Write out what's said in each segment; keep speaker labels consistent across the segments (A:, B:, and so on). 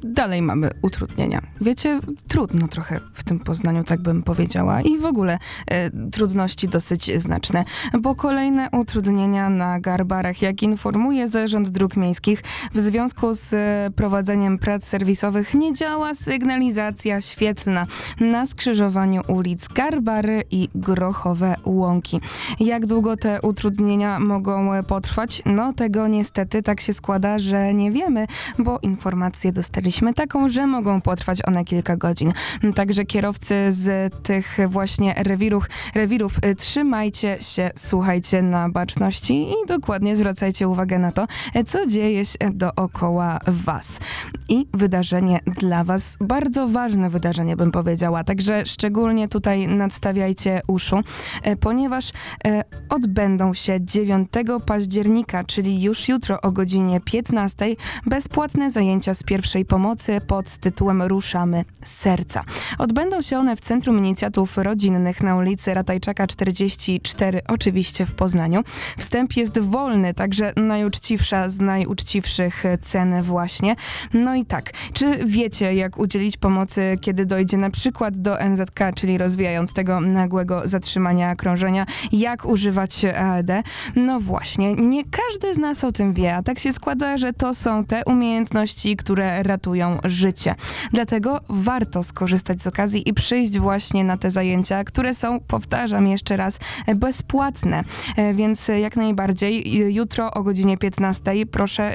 A: dalej mamy utrudnienia. Wiecie, trudno trochę w tym Poznaniu, tak bym powiedziała. I w ogóle trudności dosyć znaczne, bo kolejne utrudnienia na Garbarach. Jak informuje Zarząd Dróg Miejskich, w związku z prowadzeniem prac serwisowych nie działa sygnalizacja świetlna na skrzyżowaniu ulic Garbary i Grochowe Łąki. Jak długo te utrudnienia mogą potrwać? No tego niestety tak się składa, że nie wiemy, bo informację dostaliśmy taką, że mogą potrwać one kilka godzin. Także kierowcy z tych właśnie rewirów trzymajcie się, słuchajcie na baczności i dokładnie zwracajcie uwagę na to, co dzieje się dookoła was. I wydarzenie dla was, bardzo ważne wydarzenie bym powiedziała, także szczególnie tutaj nadstawiajcie uszu, ponieważ odbędą się 9 października, czyli już jutro o godzinie 15, bezpłatne zajęcia z pierwszej pomocy pod tytułem Ruszamy Serca. Odbędą się one w Centrum Inicjatyw Rodzinnych na ulicy Ratajczaka 44, oczywiście w Poznaniu. Wstęp jest wolny, także najuczciwsza z najuczciwszych cen właśnie. No i tak, czy wiecie, jak udzielić pomocy, kiedy dojdzie na przykład do NZK, czyli rozwijając tego nagłego zatrzymania krążenia, jak używać AED? No właśnie, nie każdy z nas o tym wie, a tak się składa, że to są te umiejętności, które ratują życie. Dlatego warto skorzystać z okazji i przyjść właśnie na te zajęcia, które są, powtarzam jeszcze raz, bezpłatne. Więc jak najbardziej jutro o godzinie 15 proszę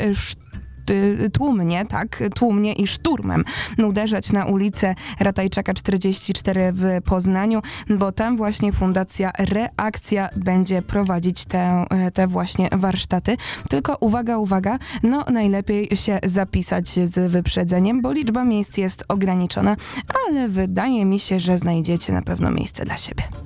A: tłumnie i szturmem uderzać na ulicę Ratajczaka 44 w Poznaniu, bo tam właśnie Fundacja Reakcja będzie prowadzić te właśnie warsztaty. Tylko uwaga, no najlepiej się zapisać z wyprzedzeniem, bo liczba miejsc jest ograniczona, ale wydaje mi się, że znajdziecie na pewno miejsce dla siebie.